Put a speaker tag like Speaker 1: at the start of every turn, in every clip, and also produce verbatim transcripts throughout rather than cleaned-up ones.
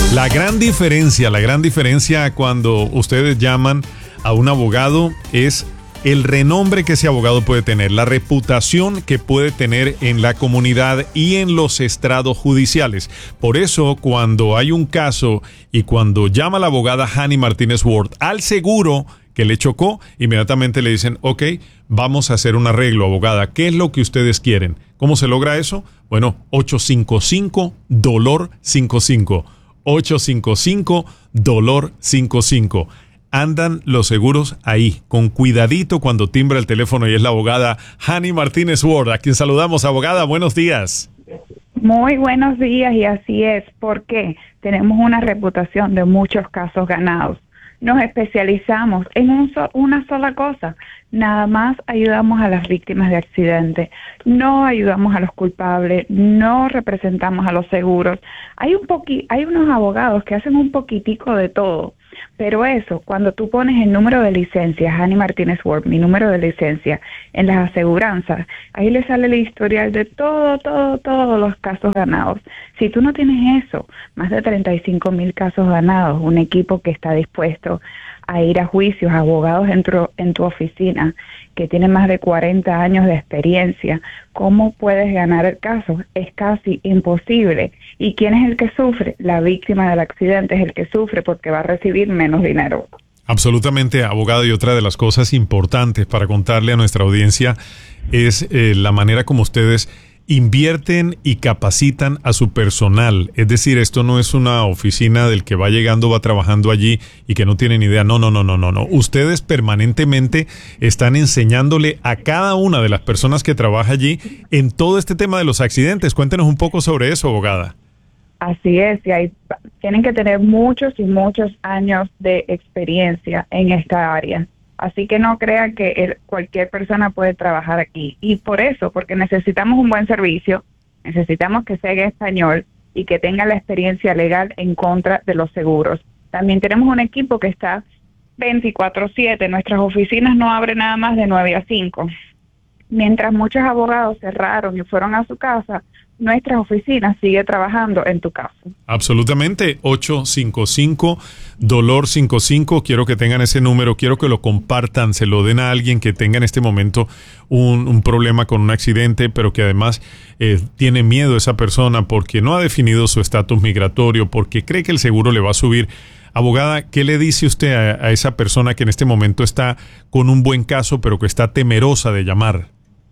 Speaker 1: La gran diferencia, la gran diferencia cuando ustedes llaman a un abogado es el renombre que ese abogado puede tener, la reputación que puede tener en la comunidad y en los estrados judiciales. Por eso, cuando hay un caso y cuando llama la abogada Hani Martínez Ward al seguro que le chocó, inmediatamente le dicen, ok, vamos a hacer un arreglo, abogada. ¿Qué es lo que ustedes quieren? ¿Cómo se logra eso? Bueno, ocho cinco cinco, dolor cinco cinco. ocho cinco cinco, dolor cinco cinco. Andan los seguros ahí, con cuidadito cuando timbra el teléfono y es la abogada Hani Martínez Ward, a quien saludamos. Abogada, buenos días.
Speaker 2: Muy buenos días, y así es, porque tenemos una reputación de muchos casos ganados. Nos especializamos en un so- una sola cosa, nada más ayudamos a las víctimas de accidentes, no ayudamos a los culpables, no representamos a los seguros. Hay un poqui- hay unos abogados que hacen un poquitico de todo, pero eso, cuando tú pones el número de licencia, Hani Martínez Ward, mi número de licencia, en las aseguranzas, ahí le sale el historial de todo, todo, todos los casos ganados. Si tú no tienes eso, más de treinta y cinco mil casos ganados, un equipo que está dispuesto a ir a juicios, abogados en tu, en tu oficina, que tienen más de cuarenta años de experiencia, ¿cómo puedes ganar el caso? Es casi imposible. ¿Y quién es el que sufre? La víctima del accidente es el que sufre porque va a recibir menos dinero.
Speaker 1: Absolutamente, abogado, y otra de las cosas importantes para contarle a nuestra audiencia es eh, la manera como ustedes invierten y capacitan a su personal. Es decir, esto no es una oficina del que va llegando, va trabajando allí y que no tiene ni idea. No, no, no, no, no, no. Ustedes permanentemente están enseñándole a cada una de las personas que trabaja allí en todo este tema de los accidentes. Cuéntenos un poco sobre eso, abogada.
Speaker 2: Así es, y hay, tienen que tener muchos y muchos años de experiencia en esta área. Así que no crean que el, cualquier persona puede trabajar aquí. Y por eso, porque necesitamos un buen servicio, necesitamos que sea en español y que tenga la experiencia legal en contra de los seguros. También tenemos un equipo que está veinticuatro siete. Nuestras oficinas no abren nada más de nueve a cinco. Mientras muchos abogados cerraron y fueron a su casa, nuestras oficinas sigue trabajando en tu caso.
Speaker 1: Absolutamente. ocho cinco cinco, dolor cinco cinco. Quiero que tengan ese número, quiero que lo compartan, se lo den a alguien que tenga en este momento un, un problema con un accidente, pero que además eh, tiene miedo esa persona porque no ha definido su estatus migratorio, porque cree que el seguro le va a subir. Abogada, ¿qué le dice usted a, a esa persona que en este momento está con un buen caso, pero que está temerosa de llamar?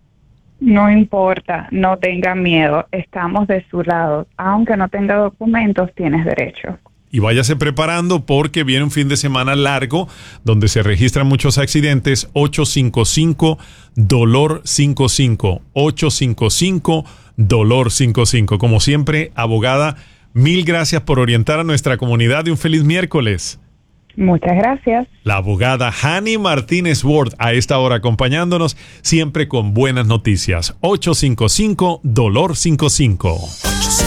Speaker 2: No importa, no tenga miedo, estamos de su lado. Aunque no tenga documentos, tienes derecho.
Speaker 1: Y váyase preparando porque viene un fin de semana largo donde se registran muchos accidentes. ocho cinco cinco, dolor cinco cinco. ocho cinco cinco, dolor cinco cinco. Como siempre, abogada, mil gracias por orientar a nuestra comunidad y un feliz miércoles.
Speaker 2: Muchas gracias.
Speaker 1: La abogada Hani Martínez Ward a esta hora acompañándonos, siempre con buenas noticias. ocho cinco cinco, dolor cinco cinco.